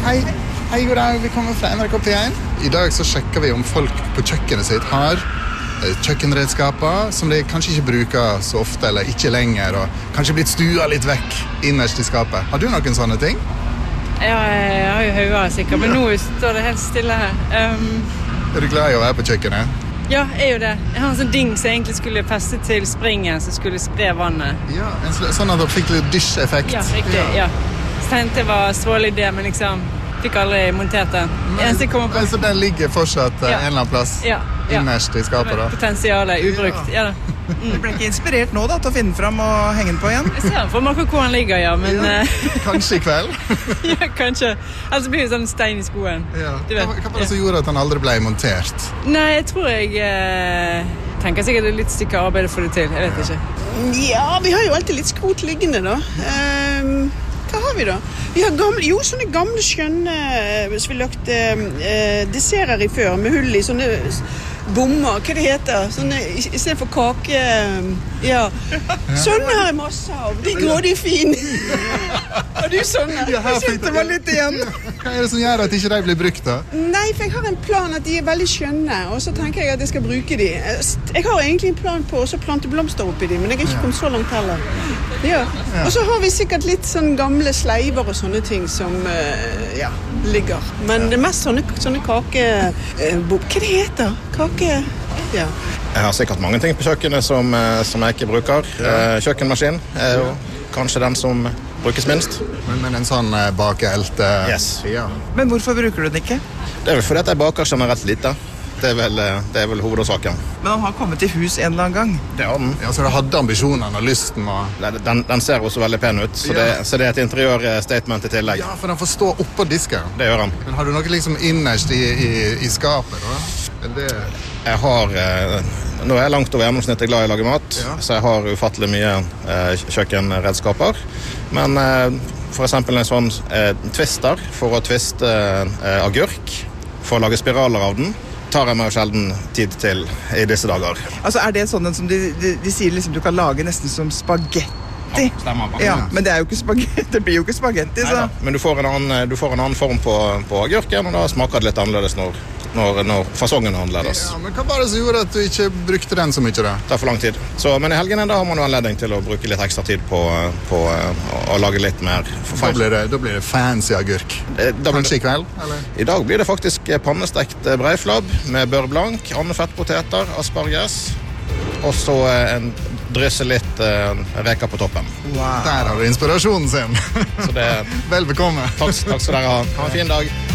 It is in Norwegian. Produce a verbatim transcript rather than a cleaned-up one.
Hei, hei, god dag, vi kommer fra N R K P én. I dag så sjekker vi om folk på kjøkkenet sitt har kjøkkenredskaper som de kanskje ikke bruker så ofte, eller ikke lenger, og kanskje blitt stua litt vekk innerst i skapet. Har du noen sånne ting? Ja, jeg har jo høyere sikkert, men nå står det helt stille her. Um, er du glad i å være på kjøkkenet? Ja, jeg er jo det. Jeg har en sånn ding som egentlig skulle feste til springen, som skulle spre vannet. Ja, sånn at du fikk litt dysj-effekt. Ja, riktig, ja. ja. Så tenkte jeg var strålig idé, men liksom fikk aldri montert den. Men, på... Så den ligger fortsatt ja. en eller annen plass ja. Ja. innerst i skapet da? Potensialet, ubrukt, ja, ja da. Mm. Du ble ikke inspirert nå da, til å finne frem og henge den på igjen? Jeg ser for meg hvor han ligger, ja, men... Ja. Kanskje i kveld? Ja, kanskje. Altså blir det sånn stein i skoen. Ja. Hva, hva var det som gjorde at han aldri ble montert? Nei, jeg tror jeg... Eh, tenker sikkert det er litt stykke arbeid å få det til, jeg vet ikke. Ja, vi har jo alltid litt skrot liggende da. Um, hva har vi da? Vi har gamle, jo, sånne gamle skjønne, hvis vi lagte eh, desserter i før, med hull i sånne... bommer, hva det heter, sånne, i, i stedet for kake, ja. Sånne har jeg masse av, de går de fine. Har du sånne? Ja, jeg kjente meg litt igjen. Hva er det som gjør at ikke de blir brukt da? Nei, for jeg har en plan at de er veldig skjønne, og så tenker jeg at jeg skal bruke de. Jeg har egentlig en plan på å plante blomster oppi de, men jeg har ikke kommet så langt heller. Ja. Og så har vi sikkert litt sånn gamle sleiver og sånne ting som, ja, ligger. Men det er mest sånne, sånne kake... Hva det heter? Kake... Ja. Jeg har sikkert mange ting på kjøkkenet som, som jeg ikke bruker. Ja. Kjøkkenmaskin er jo kanskje den som brukes minst. Men, men en sånn bakeelte... Yes. Ja. Men hvorfor bruker du den ikke? Det er vel fordi at jeg baker generelt lite. Det er vel, det er vel hovedårsaken. Men han har kommet til hus en eller annen gang? Det har den. Ja, så du hadde ambisjonen og lysten og... Den, den ser også veldig pen ut, så, ja. det, så det er et interiørstatement i tillegg. Ja, for den får stå oppå disken. Det gjør han. Men har du noe liksom innerst i, i, i skapet da? Det... Jeg har, nå er jeg langt over gjennomsnittet glad i å lage mat, ja. Så jeg har ufattelig mye eh, kjøkkenredskaper. Men eh, for eksempel en sånn eh, twister for å twiste eh, agurk, for å lage spiraler av den, tar jeg meg sjelden tid til i disse dager. Altså er det sånn som de, de, de sier liksom du kan lage nesten som spagetti? Ja, stemmer bare. Ja, men det er jo ikke spagetti, det blir jo ikke spagetti, så... Neida, men du får en annen, du får en annen form på, på agurken, og da smaker det litt annerledes når, når, når fasongen er annerledes. Ja, men hva var det som gjorde at du ikke brukte den så mye da? Det er for lang tid. Så, men i helgene da har man jo anledning til å bruke litt ekstra tid på, på å, å lage litt mer... Da blir, det, da blir det fancy agurk. Da Kanskje i kveld, eller? I dag blir det faktisk pannestekt breiflabb med bør blank, andefettpoteter, asparges, og så en drysse litt uh, reker på toppen. Wow. Der har du inspirasjonen sin. Så det, Vel bekomme. Takk, takk skal dere ha. Ha en fin dag.